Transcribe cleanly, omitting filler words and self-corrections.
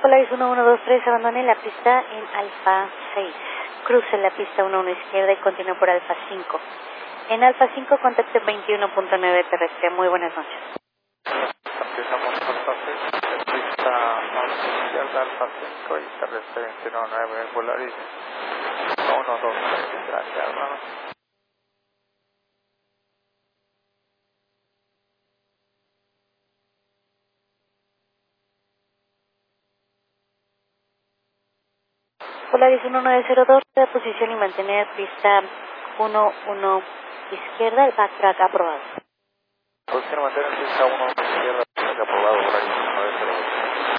Polaris 1123, abandone la pista en Alfa 6. Cruce la pista 11 izquierda y continúe por Alfa 5. En Alfa 5, contacte 21.9 terrestre. Muy buenas noches. Empezamos Alfa 6, pista 11 izquierda, Alfa 5 y terrestre 21.9, Polaris 123. Gracias, hermano. Polaris 1902, de posición y mantener pista 11 izquierda, el backtrack aprobado. Posición mantener pista 1 izquierda, aprobado, Polaris 1902.